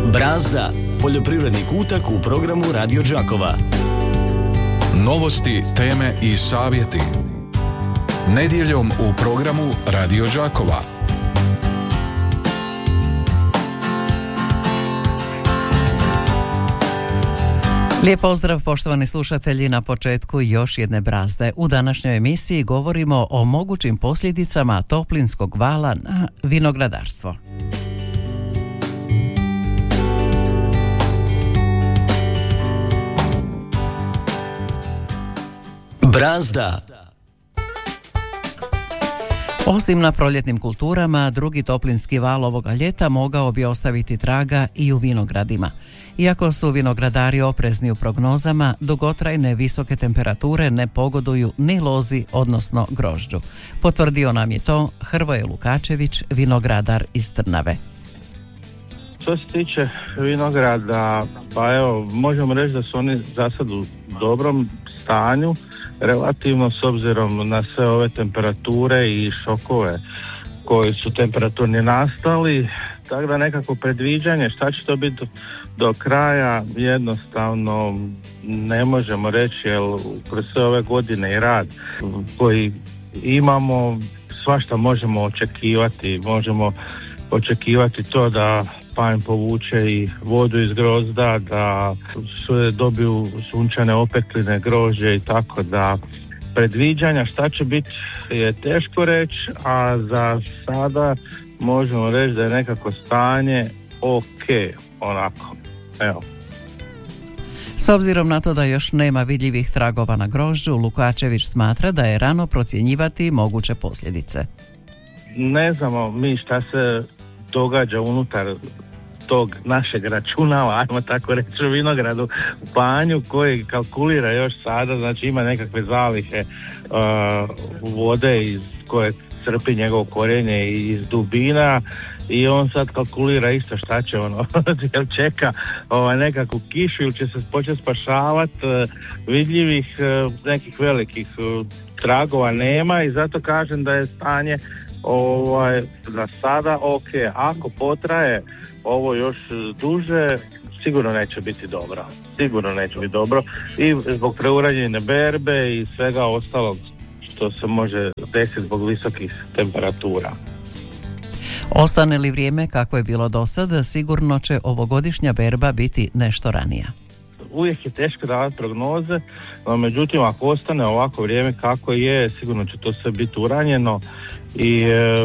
Brazda, poljoprivredni kutak u programu Radio Đakova. Novosti, teme i savjeti. Nedjeljom u programu Radio Đakova. Lijep pozdrav poštovani slušatelji na početku još jedne Brazde. U današnjoj emisiji govorimo o mogućim posljedicama toplinskog vala na vinogradarstvo. Brazda. Osim na proljetnim kulturama, drugi toplinski val ovoga ljeta mogao bi ostaviti traga i u vinogradima. Iako su vinogradari oprezni u prognozama, dugotrajne visoke temperature ne pogoduju ni lozi, odnosno grožđu. Potvrdio nam je to Hrvoje Lukačević, vinogradar iz Trnave. Što se tiče vinograda, pa evo, možemo reći da su oni za sad u dobrom stanju, relativno s obzirom na sve ove temperature i šokove koji su temperaturni nastali, tako da nekako predviđanje šta će to biti do kraja jednostavno ne možemo reći, jer kroz sve ove godine i rad koji imamo, svašta možemo očekivati to da panj povuče i vodu iz grozda, da sve dobiju sunčane opekline, grožđe i tako da predviđanja šta će biti je teško reći, a za sada možemo reći da je nekako stanje ok, onako, evo. S obzirom na to da još nema vidljivih tragova na grožđu, Lukačević smatra da je rano procjenjivati moguće posljedice. Ne znamo mi šta se događa unutar tog našeg računala, ajmo tako reći, u vinogradu u panju koji kalkulira još sada, znači ima nekakve zalihe vode iz koje crpi njegovo korijenje iz dubina i on sad kalkulira isto šta će jel čeka nekakvu kišu ili će se početi spašavati, vidljivih nekih velikih tragova nema i zato kažem da je stanje za sada ok. Ako potraje ovo još duže, sigurno neće biti dobro i zbog preuranjene berbe i svega ostalog što se može desiti zbog visokih temperatura. Ostane li vrijeme kako je bilo do sada, sigurno će ovogodišnja berba biti nešto ranija. Uvijek je teško davati prognoze, no međutim ako ostane ovako vrijeme kako je, sigurno će to sve biti uranjeno i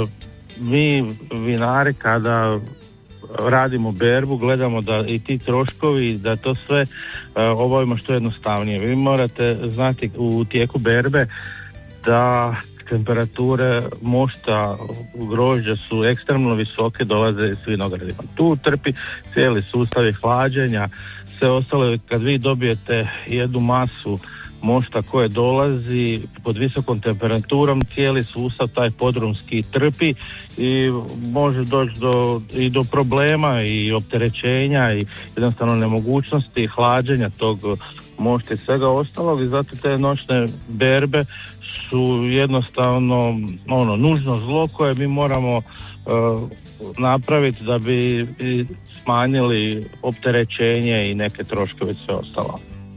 mi vinari kada radimo berbu gledamo da i ti troškovi, da to sve obavimo što jednostavnije. Vi morate znati u tijeku berbe da temperature mošta grožđa su ekstremno visoke, dolaze s vinogradima. Tu trpi cijeli sustav hlađenja, sve ostalo. Kad vi dobijete jednu masu mošta koje dolazi pod visokom temperaturom, cijeli sustav taj podrumski trpi i može doći do problema i opterećenja i jednostavno nemogućnosti hlađenja tog mošta i svega ostalog i zato te noćne berbe su jednostavno nužno zlo koje mi moramo napraviti da bi smanjili opterećenje i neke troškove i sve ostalo.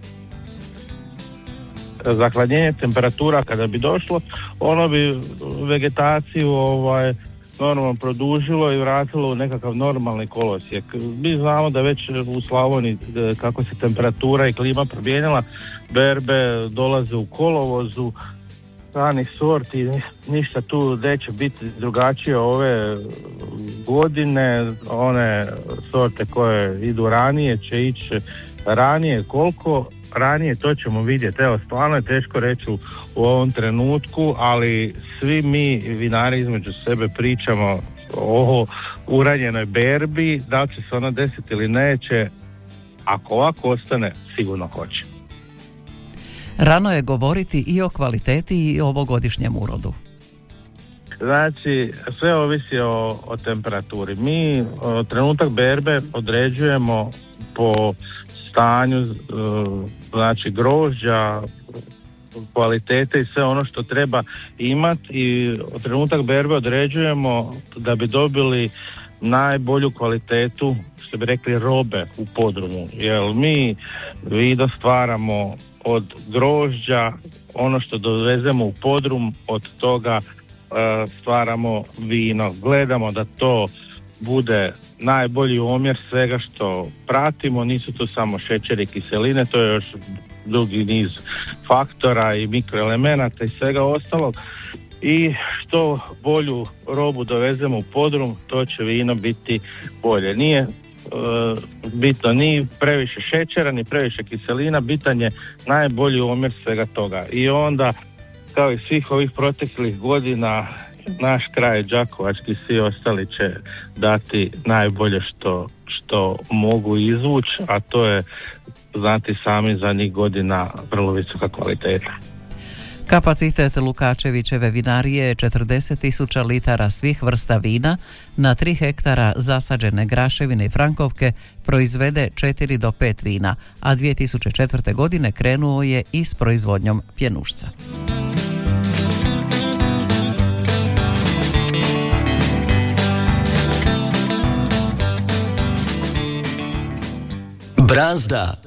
Zahladnjenje temperatura kada bi došlo, ono bi vegetaciju normalno produžilo i vratilo u nekakav normalni kolosijek. Mi znamo da već u Slavoniji kako se temperatura i klima promijenila, berbe dolaze u kolovozu, stranih sorti, ništa tu neće biti drugačije ove godine, one sorte koje idu ranije će ići ranije, koliko ranije to ćemo vidjeti. Evo, stvarno je teško reći u ovom trenutku, ali svi mi vinari između sebe pričamo o uranjenoj berbi, da li će se ona desiti ili neće, ako ovako ostane, sigurno hoće. Rano je govoriti i o kvaliteti i o ovogodišnjem urodu. Znači, sve ovisi o temperaturi. Mi trenutak berbe određujemo po stanju znači grožđa, kvalitete i sve ono što treba imati i trenutak berbe određujemo da bi dobili najbolju kvalitetu, što bi rekli, robe u podrumu. Jer mi vino stvaramo od grožđa, ono što dovezemo u podrum, od toga stvaramo vino. Gledamo da to bude najbolji omjer svega što pratimo, nisu to samo šećer i kiseline, to je još drugi niz faktora i mikroelemenata i svega ostalog. I što bolju robu dovezemo u podrum, to će vino biti bolje. Nije bitno ni previše šećera, ni previše kiselina, bitan je najbolji omjer svega toga. I onda, kao i svih ovih proteklih godina, naš kraj đakovački, svi ostali će dati najbolje što mogu izvući, a to je, znati sami, zadnjih godina vrlo visoka kvaliteta. Kapacitet Lukačevićeve vinarije je 40.000 litara svih vrsta vina, na 3 hektara zasađene graševine i frankovke proizvede 4 do 5 vina, a 2004. godine krenuo je i s proizvodnjom pjenušca. Brazda,